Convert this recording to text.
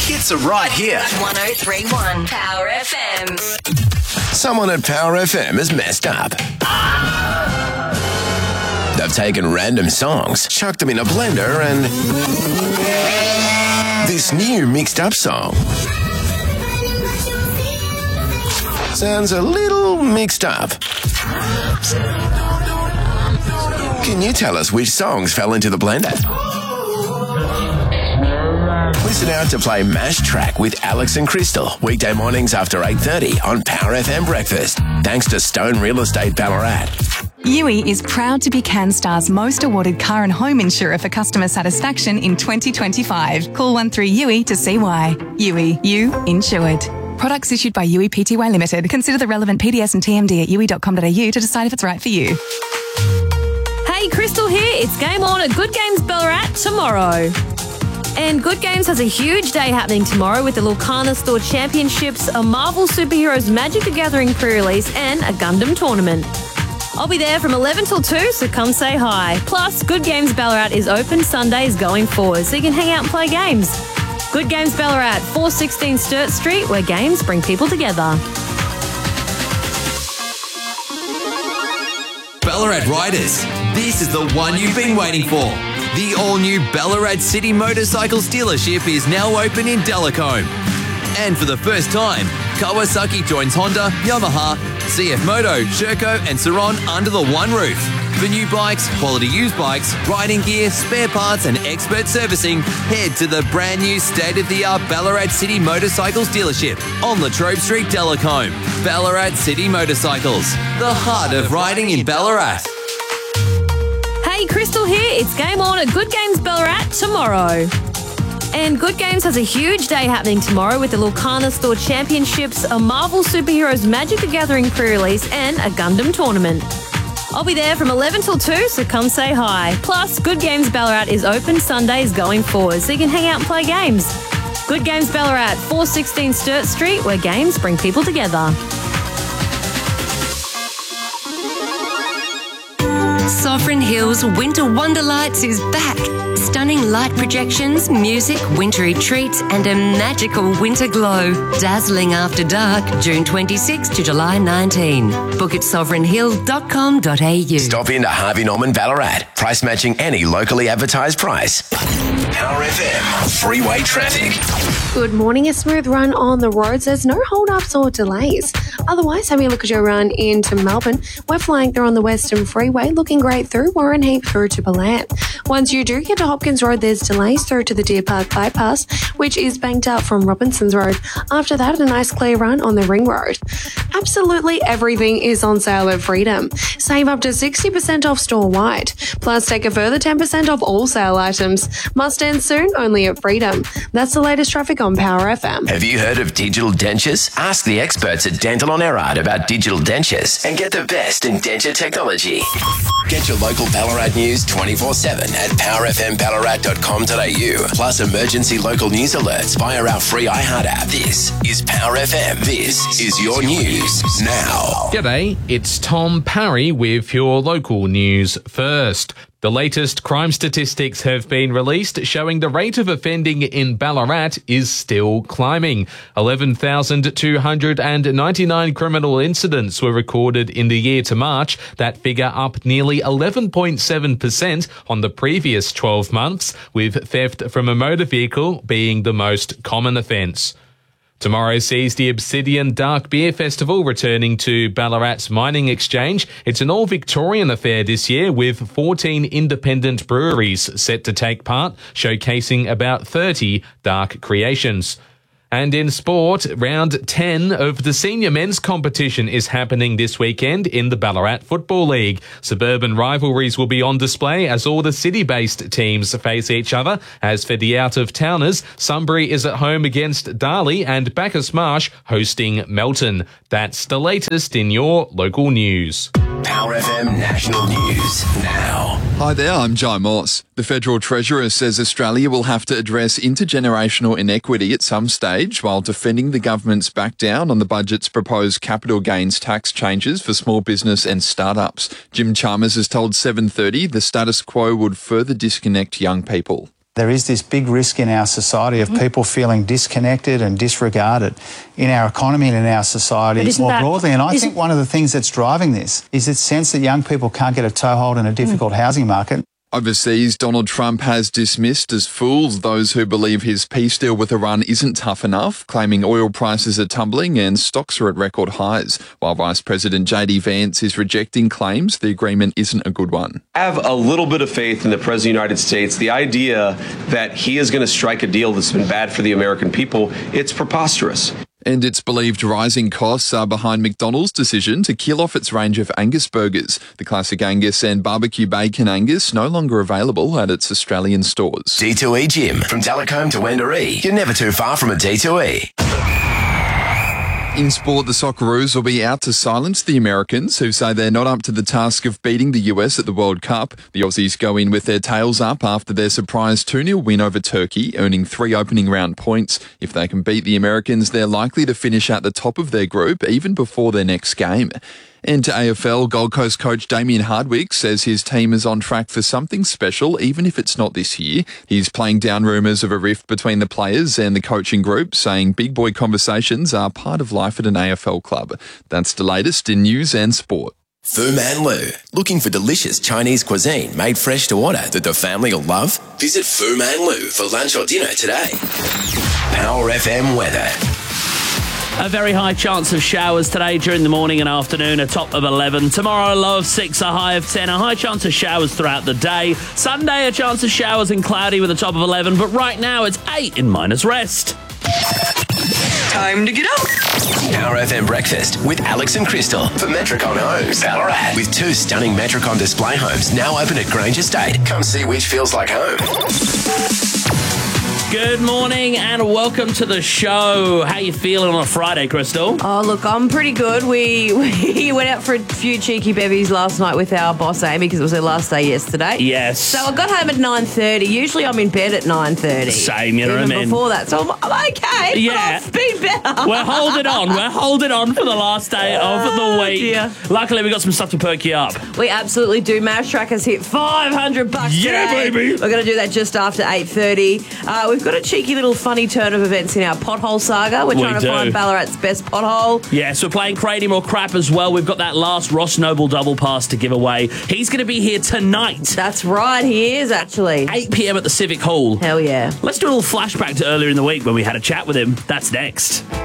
hits are right here. 103.1 Power FM. Someone at Power FM has messed up. They've taken random songs, chucked them in a blender, and this new mixed up song sounds a little mixed up. Can you tell us which songs fell into the blender? Listen out to play Mash Track with Alex and Crystal, weekday mornings after 8:30 on Power FM Breakfast. Thanks to Stone Real Estate Ballarat. Yui is proud to be CanStar's most awarded car and home insurer for customer satisfaction in 2025. Call 13-YUI to see why. Yui, you insured. Products issued by Yui Pty Limited. Consider the relevant PDS and TMD at yui.com.au to decide if it's right for you. Hey, Crystal here. It's game on at Good Games Ballarat tomorrow. And Good Games has a huge day happening tomorrow with the Lulkana Store Championships, a Marvel Superheroes Magic the Gathering pre-release and a Gundam tournament. I'll be there from 11 till 2, so come say hi. Plus, Good Games Ballarat is open Sundays going forward, so you can hang out and play games. Good Games Ballarat, 416 Sturt Street, where games bring people together. Ballarat Riders, this is the one you've been waiting for. The all-new Ballarat City Motorcycles dealership is now open in Delacombe. And for the first time, Kawasaki joins Honda, Yamaha, CF Moto, Sherco and Saron under the one roof. For new bikes, quality used bikes, riding gear, spare parts and expert servicing, head to the brand new state-of-the-art Ballarat City Motorcycles dealership on Latrobe Street, Delacombe. Ballarat City Motorcycles, the heart of riding in Ballarat. Hey, Crystal here. It's game on at Good Games Ballarat tomorrow. And Good Games has a huge day happening tomorrow with the Lulkana Store Championships, a Marvel Superheroes Magic the Gathering pre-release and a Gundam tournament. I'll be there from 11 till 2, so come say hi. Plus, Good Games Ballarat is open Sundays going forward, so you can hang out and play games. Good Games Ballarat, 416 Sturt Street, where games bring people together. Sovereign Hills Winter Wonderlights is back. Stunning light projections, music, wintry treats and a magical winter glow. Dazzling after dark, June 26 to July 19. Book at sovereignhill.com.au. Stop into Harvey Norman Ballarat. Price matching any locally advertised price. Power FM, freeway traffic. Good morning. A smooth run on the roads. There's no hold-ups or delays. Otherwise, having a look at your run into Melbourne, we're flying through on the Western Freeway, looking great through Warren Heap through to Ballant. Once you do get to Hopkins Road, there's delays through to the Deer Park Bypass, which is banked up from Robinson's Road. After that, a nice clear run on the Ring Road. Absolutely everything is on sale at Freedom. Save up to 60% off store-wide. Plus, take a further 10% off all sale items. Must end soon, only at Freedom. That's the latest traffic on Power FM. Have you heard of digital dentures? Ask the experts at Dental on Erard about digital dentures and get the best in denture technology. Get your local Ballarat news 24/7 at powerfmballarat.com.au. Plus emergency local news alerts via our free iHeart app. This is Power FM. This is your news now. G'day, it's Tom Parry with your local news first. The latest crime statistics have been released showing the rate of offending in Ballarat is still climbing. 11,299 criminal incidents were recorded in the year to March. That figure up nearly 11.7% on the previous 12 months, with theft from a motor vehicle being the most common offence. Tomorrow sees the Obsidian Dark Beer Festival returning to Ballarat's Mining Exchange. It's an all-Victorian affair this year with 14 independent breweries set to take part, showcasing about 30 dark creations. And in sport, round 10 of the senior men's competition is happening this weekend in the Ballarat Football League. Suburban rivalries will be on display as all the city-based teams face each other. As for the out-of-towners, Sunbury is at home against Darley and Bacchus Marsh hosting Melton. That's the latest in your local news. Power FM National News now. Hi there, I'm Jai Morse. The Federal Treasurer says Australia will have to address intergenerational inequity at some stage while defending the government's back down on the budget's proposed capital gains tax changes for small business and startups. Jim Chalmers has told 7:30 the status quo would further disconnect young people. There is this big risk in our society of people feeling disconnected and disregarded in our economy and in our society more broadly. And I think one of the things that's driving this is this sense that young people can't get a toehold in a difficult housing market. Overseas, Donald Trump has dismissed as fools those who believe his peace deal with Iran isn't tough enough, claiming oil prices are tumbling and stocks are at record highs, while Vice President JD Vance is rejecting claims the agreement isn't a good one. I have a little bit of faith in the President of the United States. The idea that he is going to strike a deal that's been bad for the American people, it's preposterous. And it's believed rising costs are behind McDonald's decision to kill off its range of Angus burgers. The classic Angus and barbecue bacon Angus no longer available at its Australian stores. D2E Gym. From Delacombe to Wendouree, you're never too far from a D2E. In sport, the Socceroos will be out to silence the Americans, who say they're not up to the task of beating the US at the World Cup. The Aussies go in with their tails up after their surprise 2-0 win over Turkey, earning 3 opening round points. If they can beat the Americans, they're likely to finish at the top of their group even before their next game. And to AFL, Gold Coast coach Damien Hardwick says his team is on track for something special, even if it's not this year. He's playing down rumours of a rift between the players and the coaching group, saying big boy conversations are part of life at an AFL club. That's the latest in news and sport. Fu Man Lu. Looking for delicious Chinese cuisine made fresh to order that the family will love? Visit Fu Man Lu for lunch or dinner today. Power FM weather. A very high chance of showers today during the morning and afternoon, a top of 11. Tomorrow, a low of 6, a high of 10. A high chance of showers throughout the day. Sunday, a chance of showers and cloudy with a top of 11. But right now, it's 8 in minus rest. Time to get up. Power FM Breakfast with Alex and Crystal for Metricon Homes, Ballarat. With 2 stunning Metricon display homes now open at Grange Estate. Come see which feels like home. Good morning and welcome to the show. How you feeling on a Friday, Crystal? Oh, look, I'm pretty good. We went out for a few cheeky bevies last night with our boss, Amy, because it was her last day yesterday. Yes. So I got home at 9:30. Usually I'm in bed at 9:30. Same, you know what I mean? Before that. So I'm okay, yeah. but I've been better. We're holding on. We're holding on for the last day of the week. Dear. Luckily, we got some stuff to perk you up. We absolutely do. Mash Track has hit $500 Yeah, today. baby. We're going to do that just after 8:30. We've got a cheeky little funny turn of events in our pothole saga. We're trying to find Ballarat's best pothole. Yes, we're playing Cranium or Crap as well. We've got that last Ross Noble double pass to give away. He's going to be here tonight. That's right, he is actually. 8 p.m. at the Civic Hall. Hell yeah. Let's do a little flashback to earlier in the week when we had a chat with him. That's next.